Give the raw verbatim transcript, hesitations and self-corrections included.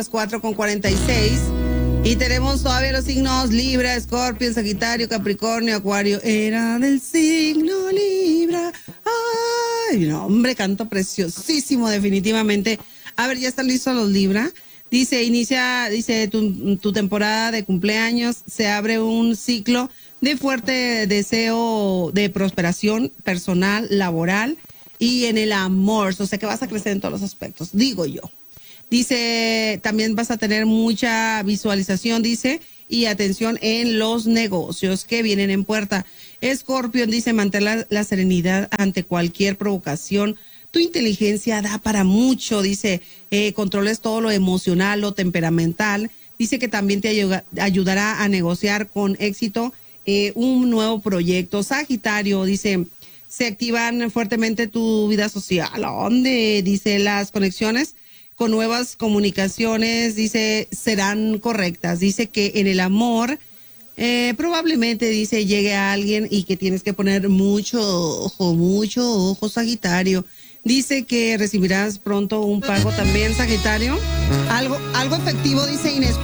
cuatro con cuarenta y seis. Y tenemos todavía los signos Libra, Escorpio, Sagitario, Capricornio, Acuario. Era del signo Libra. Ay, no, hombre, canto preciosísimo, definitivamente. A ver, ¿ya están listos los Libra? Dice, inicia, dice, tu, tu temporada de cumpleaños, se abre un ciclo de fuerte deseo de prosperación personal, laboral y en el amor. O sea que vas a crecer en todos los aspectos, digo yo. Dice, también vas a tener mucha visualización, dice, y atención en los negocios que vienen en puerta. Escorpión dice, mantén la, la serenidad ante cualquier provocación. Tu inteligencia da para mucho, dice, eh, controles todo lo emocional, lo temperamental. Dice que también te ayuda, ayudará a negociar con éxito eh, un nuevo proyecto. Sagitario dice, se activan fuertemente tu vida social. ¿A dónde? Dice, las conexiones con nuevas comunicaciones, dice, serán correctas. Dice que en el amor, eh, probablemente, dice, llegue a alguien y que tienes que poner mucho ojo, mucho ojo, Sagitario. Dice que recibirás pronto un pago también, Sagitario. Algo, algo efectivo, dice Inés.